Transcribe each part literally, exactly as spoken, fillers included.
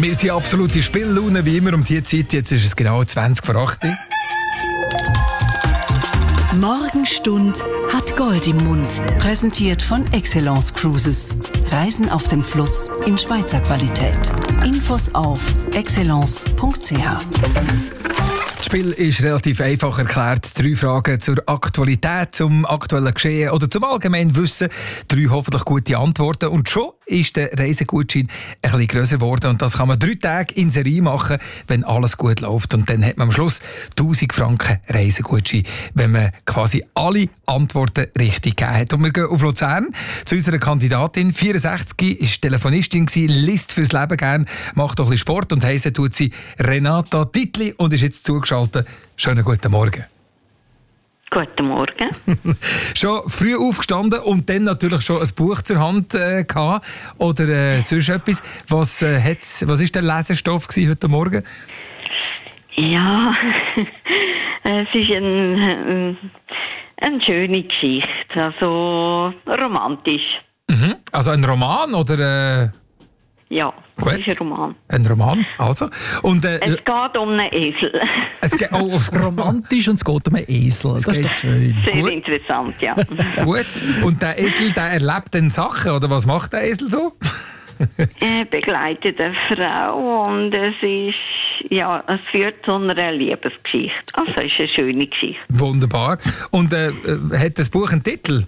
Wir sind absolute Spiellaune, wie immer um diese Zeit. Jetzt ist es genau zwanzig vor acht. Morgenstund hat Gold im Mund. Präsentiert von Excellence Cruises. Reisen auf dem Fluss in Schweizer Qualität. Infos auf excellence punkt c h. Das Spiel ist relativ einfach erklärt. Drei Fragen zur Aktualität, zum aktuellen Geschehen oder zum allgemeinen Wissen. Drei hoffentlich gute Antworten. Und schon ist der Reisegutschein ein bisschen grösser geworden. Und das kann man drei Tage in Serie machen, wenn alles gut läuft. Und dann hat man am Schluss tausend Franken Reisegutschein, wenn man quasi alle Antworten richtig gegeben hat. Und wir gehen auf Luzern zu unserer Kandidatin. vierundsechzig, ist Telefonistin gewesen, liest fürs Leben gern, macht auch ein bisschen Sport und heisst tut sie Renata Dittli und ist jetzt zugeschaltet. Schönen guten Morgen. Guten Morgen. Schon früh aufgestanden und dann natürlich schon ein Buch zur Hand äh, gehabt oder äh, sonst etwas. Was, äh, hat's, was ist der Lesestoff gewesen heute Morgen? Ja, es ist ein, ein, eine schöne Geschichte, also romantisch. Mhm. Also ein Roman oder... Äh Ja, Gut. es ist ein Roman. Ein Roman, also. Und, äh, Es geht um einen Esel. es geht, oh, Romantisch und es geht um einen Esel. Das geht- ist doch schön. Sehr Gut. interessant, ja. gut. Und der Esel, der erlebt dann Sachen, oder was macht der Esel so? Er begleitet eine Frau und es ist, ja, es führt zu einer Liebesgeschichte. Also es ist eine schöne Geschichte. Wunderbar. Und äh, äh, hat das Buch einen Titel?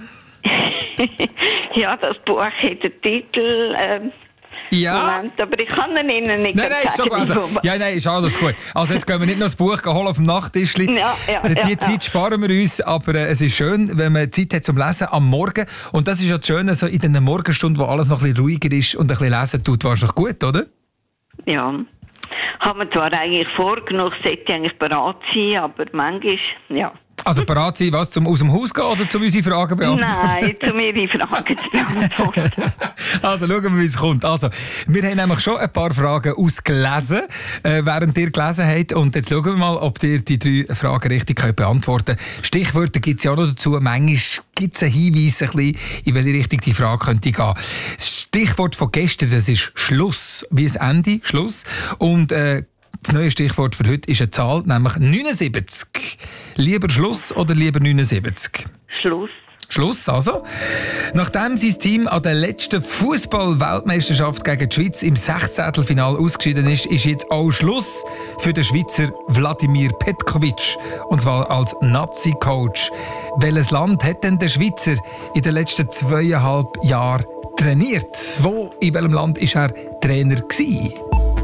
Ja, das Buch hat den Titel, ähm, Ja. Moment, aber ich kann ihn Ihnen nicht Nein, nein, ist schon gut. Also, ja, nein, ist alles gut. Also jetzt gehen wir nicht noch das Buch holen auf dem Nachttischli. Ja, ja, Die ja, Zeit ja. sparen wir uns, aber äh, es ist schön, wenn man Zeit hat zum Lesen am Morgen. Und das ist ja das Schöne, so in den Morgenstunden, wo alles noch ein bisschen ruhiger ist und ein bisschen lesen tut, wahrscheinlich gut, oder? Ja, haben wir zwar eigentlich vorgenommen, es sollte eigentlich bereit sein, aber manchmal, ja. Also bereit sein, was, zum aus dem Haus gehen oder zum unsere Fragen beantworten? Nein, zu mir die Fragen zu beantworten. Also schauen wir, wie es kommt. Also, wir haben nämlich schon ein paar Fragen ausgelesen, äh, während ihr gelesen habt. Und jetzt schauen wir mal, ob ihr die drei Fragen richtig könnt beantworten könnt. Stichwörter gibt es ja auch noch dazu. Manchmal gibt es einen Hinweis, ein bisschen, in welche Richtung die Frage könnte gehen. Das Stichwort von gestern, das ist Schluss. Wie das Ende, Schluss. Und äh, das neue Stichwort für heute ist eine Zahl, nämlich neunundsiebzig. Lieber Schluss oder lieber neunundsiebzig? Schluss. Schluss also. Nachdem sein Team an der letzten Fußball-Weltmeisterschaft gegen die Schweiz im Sechzehntelfinale ausgeschieden ist, ist jetzt auch Schluss für den Schweizer Wladimir Petkovic. Und zwar als Nazi-Coach. Welches Land hat denn der Schweizer in den letzten zweieinhalb Jahren trainiert? Wo, in welchem Land war er Trainer gewesen?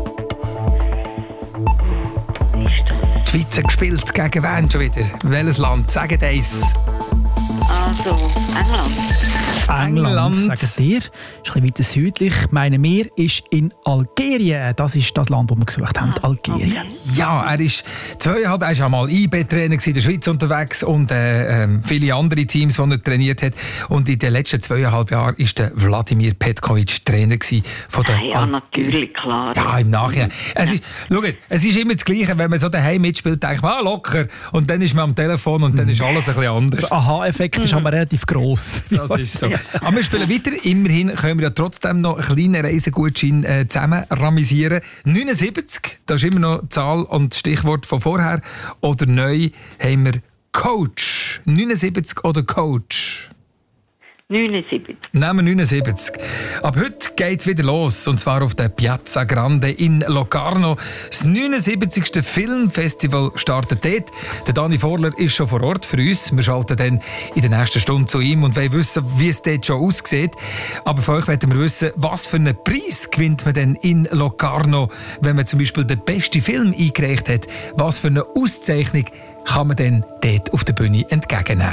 Die Schweiz hat gespielt gegen wen schon wieder? Welches Land? Sagt eins. Also, England. England, England. sagt ihr. Ist ein bisschen weiter südlich. Meine Meer ist in Algerien. Das ist das Land, das wir gesucht haben. Algerien. Ja, er ist zweieinhalb, er ist auch mal I B-Trainer in der Schweiz unterwegs und äh, ähm, viele andere Teams, die er trainiert hat. Und in den letzten zweieinhalb Jahren war der Wladimir Petkovic Trainer gewesen von der Ja, Alger- natürlich, klar. Ja, im Nachhinein. Es ist, schaut, es ist immer das Gleiche, wenn man so daheim mitspielt, denkt man, ah, locker. Und dann ist man am Telefon und dann ist alles ein bisschen anders. Der Aha-Effekt ist aber relativ gross. Das ist so. Aber wir spielen weiter. Immerhin können wir ja trotzdem noch einen kleinen Reisegutschein äh, zusammen ramisieren. neunundsiebzig, das ist immer noch die Zahl und das Stichwort von vorher. Oder neu haben wir Coach. neunundsiebzig oder Coach? neunundsiebzig. Nehmen wir neunundsiebzig. Ab heute geht es wieder los, und zwar auf der Piazza Grande in Locarno. Das neunundsiebzigste Filmfestival startet dort. Der Dani Vorler ist schon vor Ort für uns. Wir schalten dann in der nächsten Stunde zu ihm und wollen wissen, wie es dort schon aussieht. Aber von euch wollen wir wissen, was für einen Preis gewinnt man denn in Locarno, wenn man zum Beispiel den besten Film eingereicht hat. Was für eine Auszeichnung kann man denn dort auf der Bühne entgegennehmen?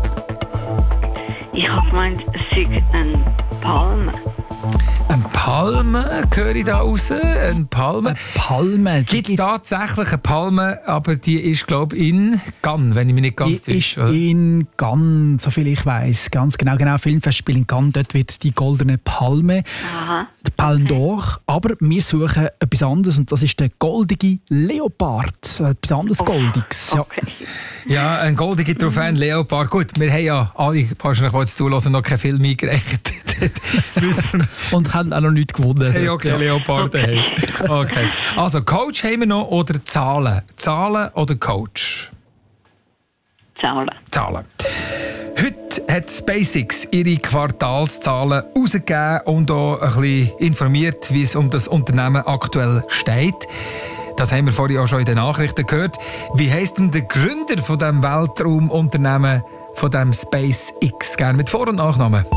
Ich habe gemeint, es sei ein Palme. Eine Palme, höre ich da raus? Eine Palme. Eine Palme. die Gibt es gibt's- tatsächlich eine Palme, aber die ist, glaube ich, in Cannes, wenn ich mich nicht ganz Die ist täusche. oder? in Cannes, soviel ich weiss. Ganz genau, genau. Filmfestspiel in Cannes. Dort wird die goldene Palme, Aha. der Palme d'Or. Aber wir suchen etwas anderes und das ist der goldige Leopard. Etwas anderes Goldiges. Ja. Okay. Ja, ein goldiger Trophäen, Leopard. Gut, wir haben ja alle, wahrscheinlich, die jetzt zulassen, noch keinen Film eingereicht. Müssen wir- Und haben auch noch nichts gewonnen. Hey, okay, ja. Leoparden. Hey. Okay. Also, Coach haben wir noch oder Zahlen? Zahlen oder Coach? Zahlen. Zahlen. Heute hat SpaceX ihre Quartalszahlen herausgegeben und auch ein bisschen informiert, wie es um das Unternehmen aktuell steht. Das haben wir vorhin auch schon in den Nachrichten gehört. Wie heisst denn der Gründer von diesem Weltraumunternehmen, von dem SpaceX? Gerne mit Vor- und Nachnamen.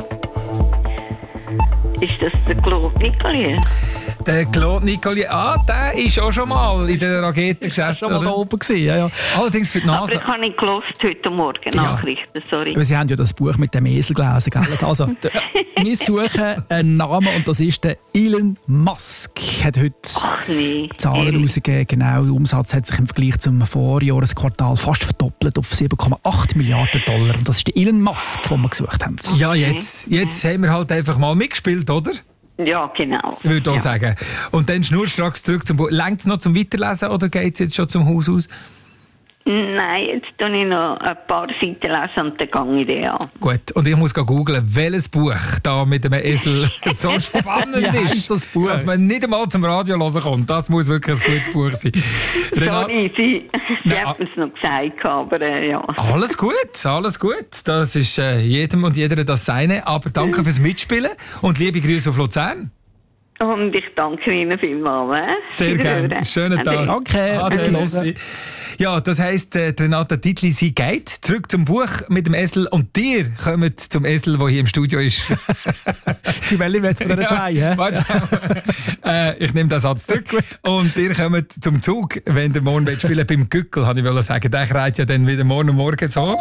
Ist das der Claude Nicolai? Der Claude Nicolai, ah, der ist auch schon mal in der Rakete gesessen. schon mal da oben gewesen, ja, ja. Allerdings für die Nase. Aber ich habe nicht gehört heute Morgen Nachrichten, sorry. Aber Sie haben ja das Buch mit dem Esel gelesen, gell? Also, der, wir suchen einen Namen und das ist der Elon Musk. Hat heute Ach nee. Zahlen rausgegeben. Genau, der Umsatz hat sich im Vergleich zum Vorjahresquartal fast verdoppelt auf sieben Komma acht Milliarden Dollar. Und das ist der Elon Musk, den wir gesucht haben. Ja, jetzt, jetzt haben wir halt einfach mal mitgespielt, oder? Ja, genau. Würde ich auch ja. sagen. Und dann schnurstracks zurück zum Buch. Längt es noch zum Weiterlesen oder geht es jetzt schon zum Haus aus? Nein, jetzt tue ich noch ein paar Seiten lesen und dann gehe ich den an. Gut, und ich muss googeln, welches Buch da mit dem Esel so spannend Ja, ist, ist das Buch? dass man nicht einmal zum Radio hören kommt. Das muss wirklich ein gutes Buch sein. Renat- Sorry, Sie, Sie Nein, haben es noch gesagt, aber äh, ja. Alles gut, alles gut. Das ist äh, jedem und jeder das Seine. Aber danke fürs Mitspielen und liebe Grüße auf Luzern. Und ich danke Ihnen vielmals. Äh? Sehr gerne. Schönen Tag. Danke. Ade, merci. Ja, das heisst, äh, Renata Titli, sie geht zurück zum Buch mit dem Esel und dir kommt zum Esel, der hier im Studio ist. Sie wollen jetzt von den zwei, hä? Warte äh, ich nehme den Satz zurück. Und ihr kommt zum Zug, wenn der morgen spielen beim Gückel, habe ich wollen sagen. Der kreit ja dann wieder morgen und morgen so.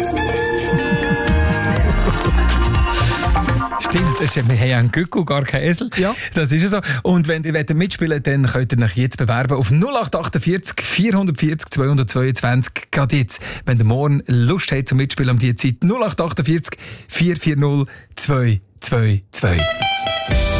Stimmt, das ist, wir haben ja einen Gückel, gar keinen Esel. Ja. Das ist ja so. Und wenn ihr mitspielen wollt, dann könnt ihr euch jetzt bewerben auf null acht achtundvierzig vierhundertvierzig zweihundertzweiundzwanzig. Gerade jetzt, wenn ihr morgen Lust habt zum Mitspielen um diese Zeit. null acht achtundvierzig vier vier null zwei zwei zwei.